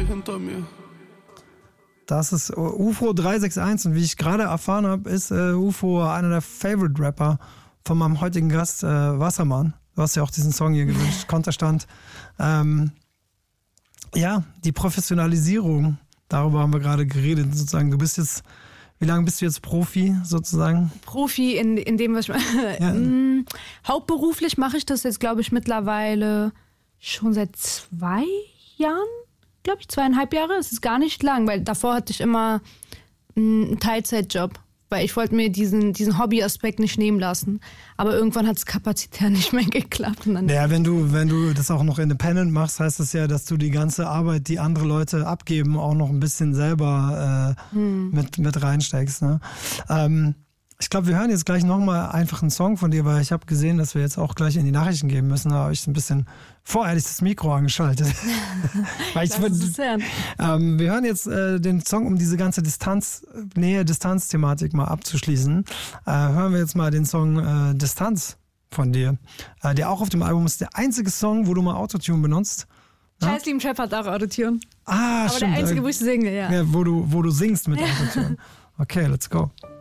hinter mir. Das ist UFO 361 und wie ich gerade erfahren habe, ist UFO einer der Favorite-Rapper von meinem heutigen Gast Wassermann. Du hast ja auch diesen Song hier gewünscht, Konterstand. Ja, die Professionalisierung, darüber haben wir gerade geredet, sozusagen. Du bist jetzt, wie lange bist du jetzt Profi, sozusagen? Profi in dem, was ich mache. Ja. Hauptberuflich mache ich das jetzt, glaube ich, mittlerweile schon seit 2 Jahren, glaube ich, 2,5 Jahre. Es ist gar nicht lang, weil davor hatte ich immer einen Teilzeitjob. Weil ich wollte mir diesen Hobbyaspekt nicht nehmen lassen. Aber irgendwann hat es kapazitär nicht mehr geklappt. Und dann wenn du das auch noch independent machst, heißt das ja, dass du die ganze Arbeit, die andere Leute abgeben, auch noch ein bisschen selber mit reinsteckst. Ne? Ich glaube, wir hören jetzt gleich nochmal einfach einen Song von dir, weil ich habe gesehen, dass wir jetzt auch gleich in die Nachrichten gehen müssen. Da habe ich ein bisschen voreilig das Mikro angeschaltet. Weil wir hören jetzt den Song, um diese ganze Nähe-Distanz-Thematik mal abzuschließen. Hören wir jetzt mal den Song Distanz von dir, der auch auf dem Album ist. Der einzige Song, wo du mal Autotune benutzt. Scheiß lieben Chef hat auch Autotune. Ah, aber stimmt. Der einzige, wo ich singe, ja. Wo du singst mit Autotune. Okay, let's go.